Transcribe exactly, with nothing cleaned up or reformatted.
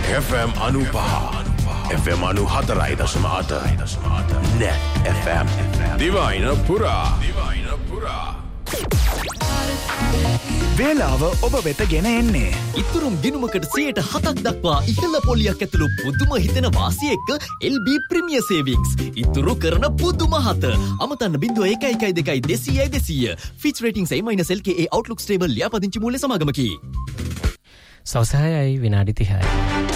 F M අනුපහ F M අනු හතරයි දශම අට Net F M දිවයින පුරා දිවයින පුරා වේලාව ඔබ වෙත ගෙන එන්නේ ඉතුරුම් ගිණුමකට සියයට හතක් දක්වා ඉහළ පොලියක් ඇතුළු පුදුම හිතෙන වාසිය එක්ක L B Premier Savings ඉතුරු කරන පුදුම හත අමතන්න බිංදුව එකයි එකයි දෙකයි දෙසීයයි දෙසීය Fitch Ratings A- L K A Outlook Stable ලියාපදිංචි මූල්‍ය සමාගමකි සවසහයයි විනාඩි තිහයි